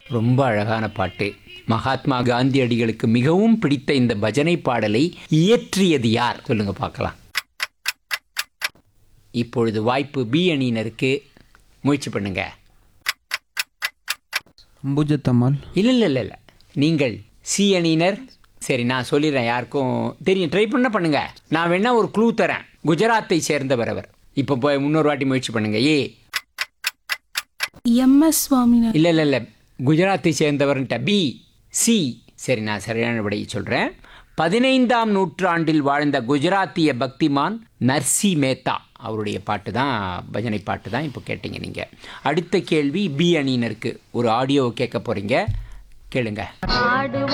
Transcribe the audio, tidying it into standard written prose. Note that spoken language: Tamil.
ரொம்ப அழகான பாட்டு. மகாத்மா காந்தியடிகளுக்கு மிகவும் பிடித்த இந்த பஜனை பாடலை இயற்றியது யார் சொல்லுங்க பார்க்கலாம். இப்பொழுது வாய்ப்பு பி அணியினருக்கு. முயற்சி பண்ணுங்க. அம்புஜத்தம்மாள். இல்லை, நீங்கள் சி அணியினர். சரி, நான் சொல்லிடுறேன், யாருக்கும் தெரியும், ட்ரை பண்ணுங்க. நான் வேணா ஒரு க்ளூ தரேன். குஜராத்தை சேர்ந்தவர் அவர். இப்போ போய் முன்னொரு வாட்டி முயற்சி பண்ணுங்க. எம்எஸ் சுவாமிநாதன். இல்லை, குஜராத்தை சேர்ந்தவர்ன்ட்ட. B, C. சரி, நான் சரியான விடையை சொல்கிறேன். 15ஆம் நூற்றாண்டில் வாழ்ந்த குஜராத்திய பக்திமான் நர்சி மேத்தா அவருடைய பாட்டு தான், பஜனை பாட்டு தான் இப்போ கேட்டீங்க நீங்கள். அடுத்த கேள்வி பி அணியினருக்கு. ஒரு ஆடியோவை கேட்க போகிறீங்க, கேளுங்க.